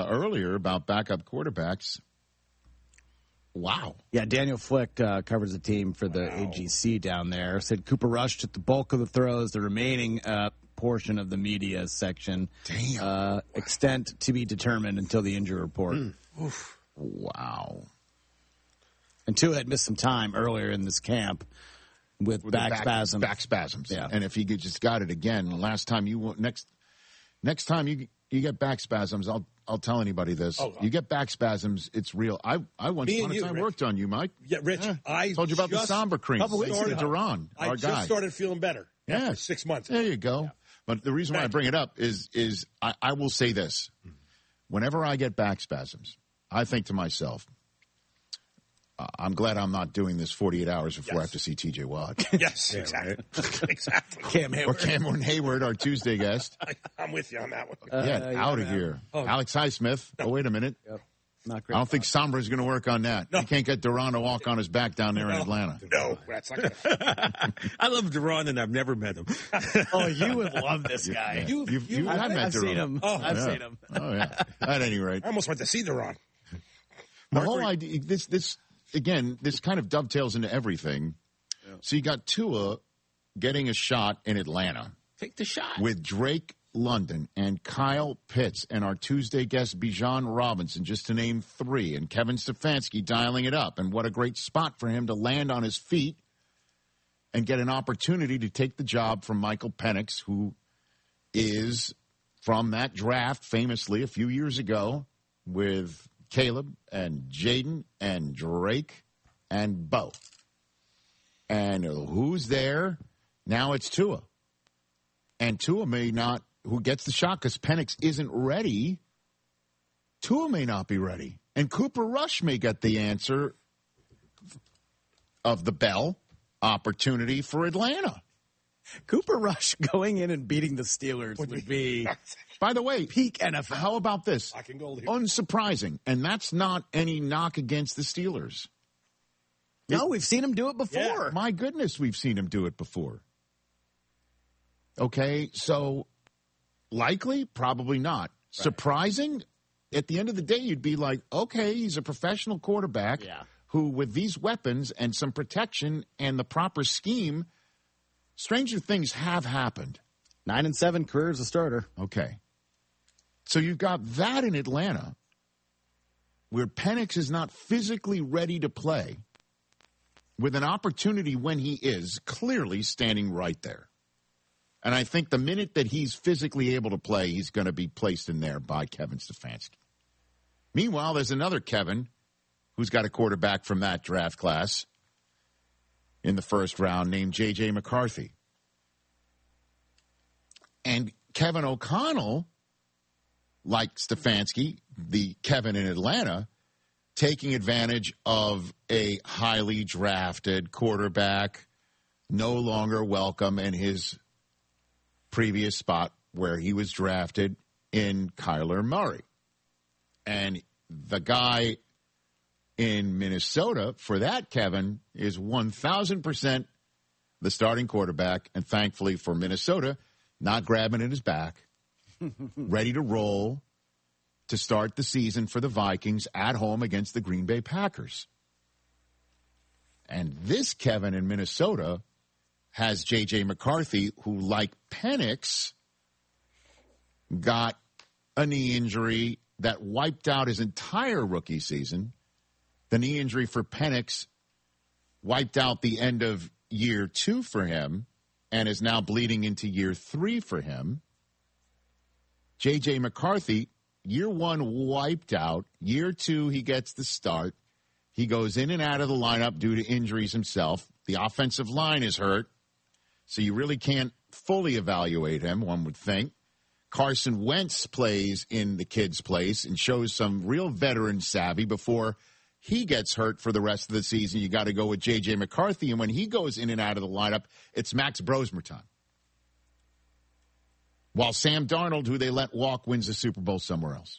earlier about backup quarterbacks. Wow. Yeah, Daniel Flick covers the team for the AGC down there. Said Cooper Rush took the bulk of the throws. The remaining portion of the media section. Damn. Extent to be determined until the injury report. Wow. And Tua had missed some time earlier in this camp with back spasms. Back spasms. Yeah. And if he just got it again, next time you get back spasms, I'll tell anybody this. You get back spasms, it's real. I once upon a time worked on you, Mike. Yeah, Rich. I told you about the Sombra cream. Duran, I our just guy. started feeling better. Yeah. After 6 months. There you go. Yeah. But the reason why I bring it up is I will say this. Whenever I get back spasms, I think to myself, I'm glad I'm not doing this 48 hours before I have to see T.J. Watt. Yes, exactly. Exactly. Cam Hayward. Or Cameron Hayward, our Tuesday guest. I'm with you on that one. Out of here. Alex Highsmith. Oh, wait a minute. Yep. Not great. I don't think Sombra's going to work on that. No. You can't get Duran to walk on his back down there in Atlanta. No, that's not going to I love Duran, and I've never met him. Oh, you would love this guy. You have met I've Duran. seen him. I've seen him. Oh, yeah. At any rate. I almost went to see Duran. The whole idea, this kind of dovetails into everything. Yeah. So you got Tua getting a shot in Atlanta. Take the shot. With Drake London and Kyle Pitts and our Tuesday guest Bijan Robinson, just to name three, and Kevin Stefanski dialing it up. And what a great spot for him to land on his feet and get an opportunity to take the job from Michael Penix, who is from that draft famously a few years ago with Caleb and Jaden and Drake and Bo. And who's there? Now it's Tua. And Tua may not, who gets the shot because Penix isn't ready. Tua may not be ready. And Cooper Rush may get the answer of the bell opportunity for Atlanta. Cooper Rush going in and beating the Steelers would be, by the way, peak NFL. How about this? I can go here. Unsurprising. And that's not any knock against the Steelers. No, we've seen him do it before. Yeah. My goodness, we've seen him do it before. Okay, so likely, probably not. Right. Surprising, at the end of the day, you'd be like, okay, he's a professional quarterback who, with these weapons and some protection and the proper scheme, stranger things have happened. 9-7 career as a starter. Okay. So you've got that in Atlanta where Penix is not physically ready to play with an opportunity when he is clearly standing right there. And I think the minute that he's physically able to play, he's going to be placed in there by Kevin Stefanski. Meanwhile, there's another Kevin who's got a quarterback from that draft class in the first round named J.J. McCarthy. And Kevin O'Connell, like Stefanski, the Kevin in Atlanta, taking advantage of a highly drafted quarterback, no longer welcome in his previous spot where he was drafted in Kyler Murray. And the guy in Minnesota, for that, Kevin, is 1,000% the starting quarterback. And thankfully for Minnesota, not grabbing at his back, ready to roll to start the season for the Vikings at home against the Green Bay Packers. And this Kevin in Minnesota has J.J. McCarthy, who, like Penix, got a knee injury that wiped out his entire rookie season. The knee injury for Penix wiped out the end of year 2 for him and is now bleeding into year 3 for him. J.J. McCarthy, year 1 wiped out. Year 2, he gets the start. He goes in and out of the lineup due to injuries himself. The offensive line is hurt, so you really can't fully evaluate him, one would think. Carson Wentz plays in the kid's place and shows some real veteran savvy before he gets hurt for the rest of the season. You got to go with J.J. McCarthy, and when he goes in and out of the lineup, it's Max Brosmer time. While Sam Darnold, who they let walk, wins the Super Bowl somewhere else.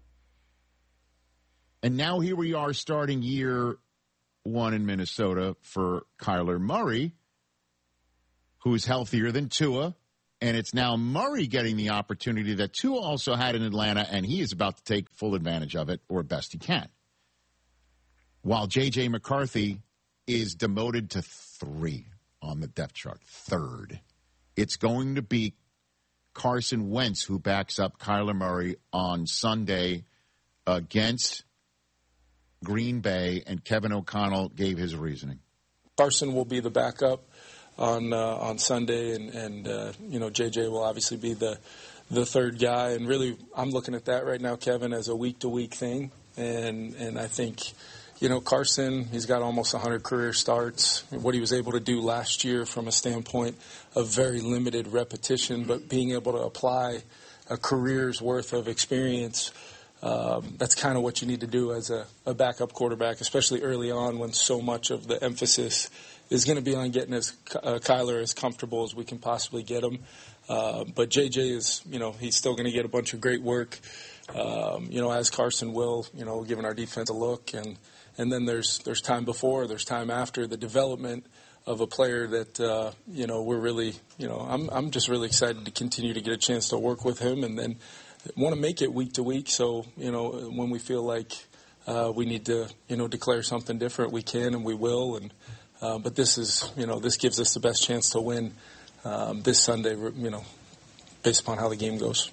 And now here we are starting year 1 in Minnesota for Kyler Murray, who is healthier than Tua, And it's now Murray getting the opportunity that Tua also had in Atlanta, and he is about to take full advantage of it, or best he can. While J.J. McCarthy is demoted to 3 on the depth chart, 3rd. It's going to be Carson Wentz who backs up Kyler Murray on Sunday against Green Bay, and Kevin O'Connell gave his reasoning. Carson will be the backup on Sunday, and JJ will obviously be the third guy. And really, I'm looking at that right now, Kevin, as a week-to-week thing. And I think, Carson, he's got almost 100 career starts. What he was able to do last year from a standpoint of very limited repetition, but being able to apply a career's worth of experience, that's kind of what you need to do as a backup quarterback, especially early on when so much of the emphasis is going to be on getting Kyler as comfortable as we can possibly get him. But JJ is, he's still going to get a bunch of great work, as Carson will, giving our defense a look. And then there's time before, there's time after, the development of a player that, we're really, I'm just really excited to continue to get a chance to work with him, and then want to make it week to week. So, when we feel like we need to, declare something different, we can and we will. And but this is, this gives us the best chance to win this Sunday, based upon how the game goes.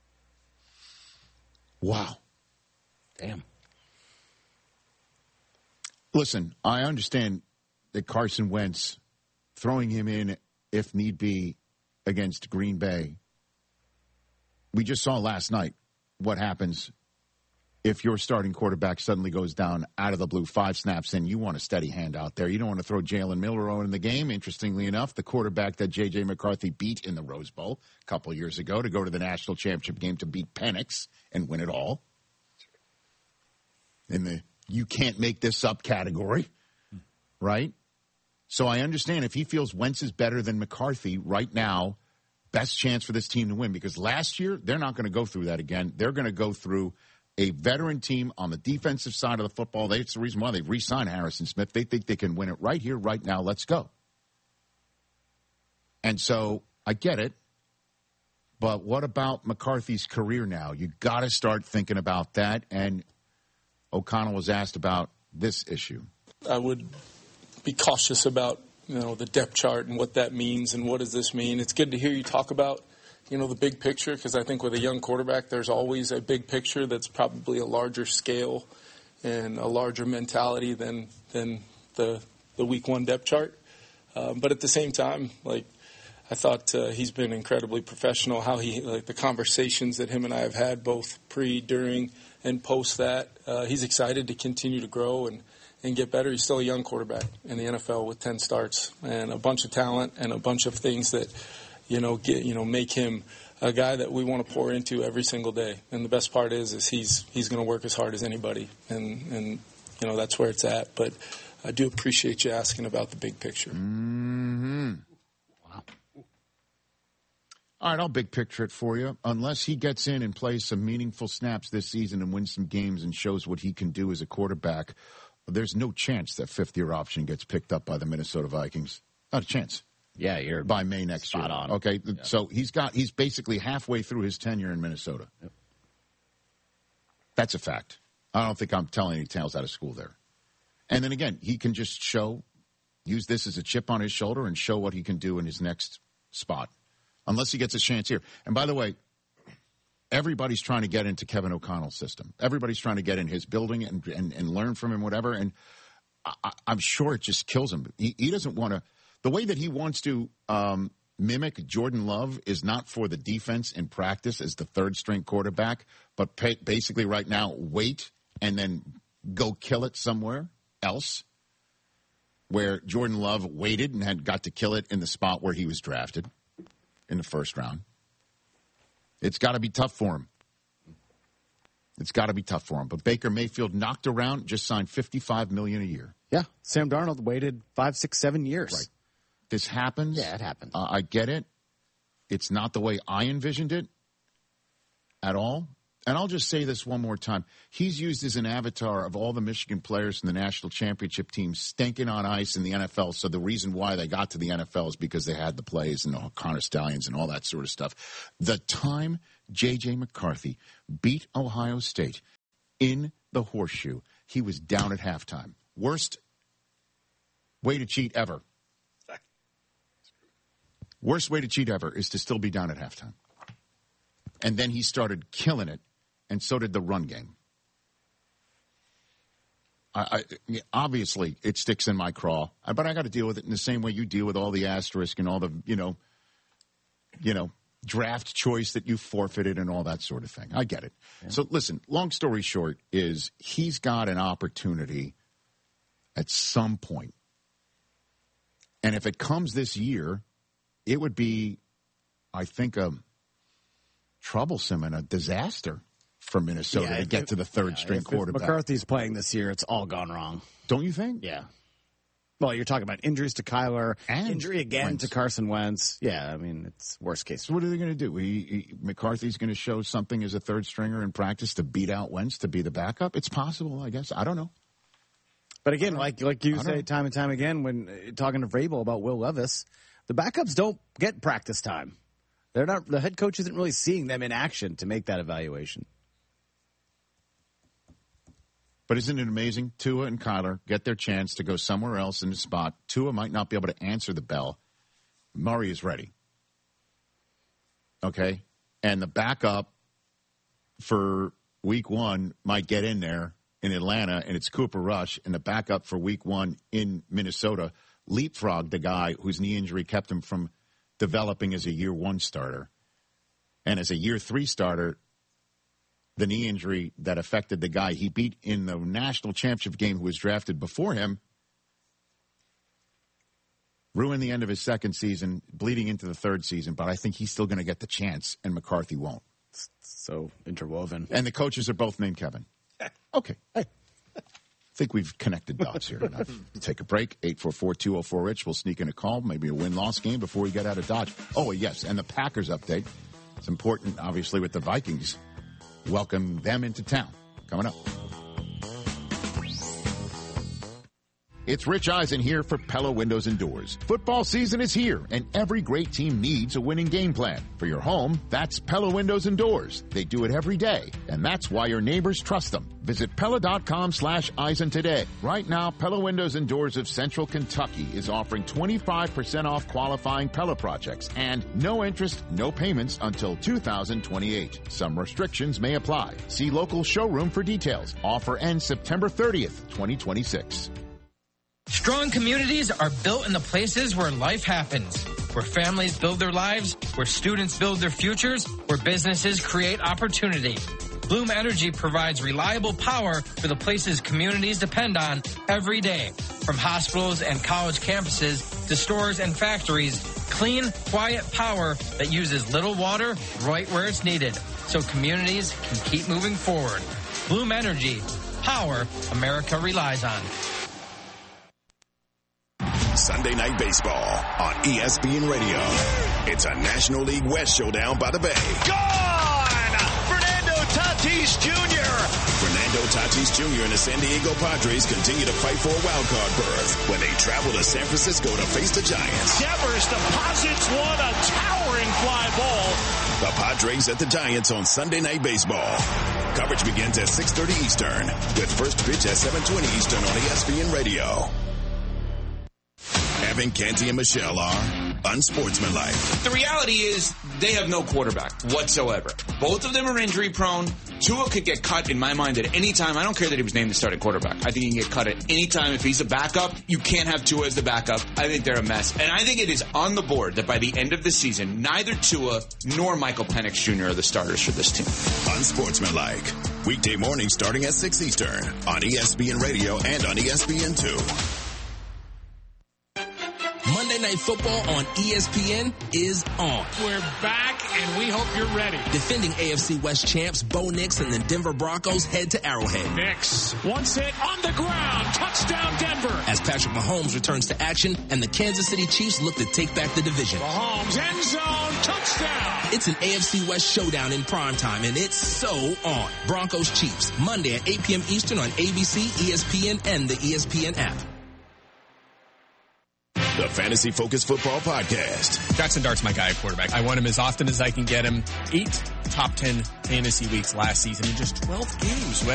Wow. Damn. Listen, I understand that Carson Wentz, throwing him in if need be against Green Bay. We just saw last night what happens if your starting quarterback suddenly goes down out of the blue, 5 snaps in. You want a steady hand out there. You don't want to throw Jalen Milroe in the game. Interestingly enough, the quarterback that J.J. McCarthy beat in the Rose Bowl a couple of years ago to go to the national championship game to beat Penix and win it all. In the you can't make this up category, right? So I understand if he feels Wentz is better than McCarthy right now, best chance for this team to win, because last year they're not going to go through that again. They're going to go through a veteran team on the defensive side of the football. It's the reason why they've re-signed Harrison Smith. They think they can win it right here, right now. Let's go. And so I get it. But what about McCarthy's career now? You got to start thinking about that. And O'Connell was asked about this issue. I would be cautious about, the depth chart and what that means and what does this mean. It's good to hear you talk about, the big picture, because I think with a young quarterback, there's always a big picture that's probably a larger scale and a larger mentality than the week 1 depth chart. But at the same time, I thought he's been incredibly professional. How the conversations that him and I have had, both pre, during, and post that, he's excited to continue to grow and get better. He's still a young quarterback in the NFL with 10 starts and a bunch of talent and a bunch of things that, make him a guy that we want to pour into every single day. And the best part is he's going to work as hard as anybody, and that's where it's at. But I do appreciate you asking about the big picture. Mm-hmm. Wow. All right, I'll big picture it for you. Unless he gets in and plays some meaningful snaps this season and wins some games and shows what he can do as a quarterback, there's no chance that 5th-year option gets picked up by the Minnesota Vikings. Not a chance. Yeah, you're by May next year. Spot on. Okay, yeah. So he's basically halfway through his tenure in Minnesota. Yep. That's a fact. I don't think I'm telling any tales out of school there. And then again, he can just use this as a chip on his shoulder and show what he can do in his next spot, unless he gets a chance here. And by the way, everybody's trying to get into Kevin O'Connell's system. Everybody's trying to get in his building and learn from him, whatever. And I'm sure it just kills him. He doesn't want to. The way that he wants to mimic Jordan Love is not for the defense in practice as the 3rd-string quarterback, but basically right now wait and then go kill it somewhere else, where Jordan Love waited and got to kill it in the spot where he was drafted in the 1st round. It's got to be tough for him. It's got to be tough for him. But Baker Mayfield knocked around, just signed $55 million a year. Yeah, Sam Darnold waited 5, 6, 7 years. Right. This happens. Yeah, it happens. I get it. It's not the way I envisioned it at all. And I'll just say this one more time. He's used as an avatar of all the Michigan players in the national championship team stinking on ice in the NFL. So the reason why they got to the NFL is because they had the plays and the Connor Stallions and all that sort of stuff. The time J.J. McCarthy beat Ohio State in the Horseshoe, he was down at halftime. Worst way to cheat ever. Worst way to cheat ever is to still be down at halftime. And then he started killing it, and so did the run game. Obviously, it sticks in my craw, but I got to deal with it in the same way you deal with all the asterisk and all the, draft choice that you forfeited and all that sort of thing. I get it. Yeah. So listen, long story short is he's got an opportunity at some point. And if it comes this year, it would be, I think, troublesome and a disaster for Minnesota to get to the third-string quarterback. If McCarthy's playing this year, it's all gone wrong. Don't you think? Yeah. Well, you're talking about injuries to Kyler, and injury again to Carson Wentz. Yeah, I mean, it's worst case. So what are they going to do? McCarthy's going to show something as a third-stringer in practice to beat out Wentz to be the backup? It's possible, I guess. I don't know. But again, like you say time and time again when talking to Vrabel about Will Levis, the backups don't get practice time. They're not. The head coach isn't really seeing them in action to make that evaluation. But isn't it amazing? Tua and Kyler get their chance to go somewhere else in the spot. Tua might not be able to answer the bell. Murray is ready. Okay? And the backup for week one might get in there in Atlanta, and it's Cooper Rush, and the backup for week one in Minnesota leapfrogged the guy whose knee injury kept him from developing as a year one starter. And as a year three starter, the knee injury that affected the guy he beat in the national championship game who was drafted before him ruined the end of his second season, bleeding into the third season. But I think he's still going to get the chance, and McCarthy won't. So interwoven. And the coaches are both named Kevin. Okay. I think we've connected dots here enough. Take a break. 844-204-RICH. We'll sneak in a call, maybe a win-loss game before we get out of Dodge. Oh, yes, and the Packers update. It's important, obviously, with the Vikings. Welcome them into town. Coming up. It's Rich Eisen here for Pella Windows and Doors. Football season is here, and every great team needs a winning game plan. For your home, that's Pella Windows and Doors. They do it every day, and that's why your neighbors trust them. Visit Pella.com/Eisen today. Right now, Pella Windows and Doors of Central Kentucky is offering 25% off qualifying Pella projects and no interest, no payments until 2028. Some restrictions may apply. See local showroom for details. Offer ends September 30th, 2026. Strong communities are built in the places where life happens, where families build their lives, where students build their futures, where businesses create opportunity. Bloom Energy provides reliable power for the places communities depend on every day. From hospitals and college campuses to stores and factories, clean, quiet power that uses little water right where it's needed so communities can keep moving forward. Bloom Energy, power America relies on. Sunday Night Baseball on ESPN Radio. It's a National League West showdown by the Bay. Gone! Fernando Tatis Jr. Fernando Tatis Jr. and the San Diego Padres continue to fight for a wildcard berth when they travel to San Francisco to face the Giants. Devers deposits one, a towering fly ball. The Padres at the Giants on Sunday Night Baseball. Coverage begins at 6:30 Eastern with first pitch at 7:20 Eastern on ESPN Radio. Evan, Canty, and Michelle are unsportsmanlike. The reality is they have no quarterback whatsoever. Both of them are injury prone. Tua could get cut, in my mind, at any time. I don't care that he was named the starting quarterback. I think he can get cut at any time. If he's a backup, you can't have Tua as the backup. I think they're a mess. And I think it is on the board that by the end of the season, neither Tua nor Michael Penix Jr. are the starters for this team. Unsportsmanlike. Weekday morning starting at 6 Eastern on ESPN Radio and on ESPN2. Monday Night Football on ESPN is on. We're back, and we hope you're ready. Defending AFC West champs Bo Nix and the Denver Broncos head to Arrowhead. Nix, once hit on the ground, touchdown Denver. As Patrick Mahomes returns to action and the Kansas City Chiefs look to take back the division. Mahomes, end zone, touchdown. touchdown. It's an AFC West showdown in primetime, and it's so on. Broncos-Chiefs, Monday at 8 p.m. Eastern on ABC, ESPN, and the ESPN app. The Fantasy Focus Football Podcast. Jackson Dart's my guy at quarterback. I want him as often as I can get him. 8 top 10 fantasy weeks last season in just 12 games.